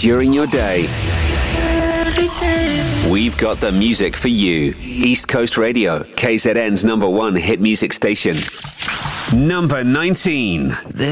during your day. We've got the music for you. East Coast Radio, KZN's #1 hit music station. Number 19.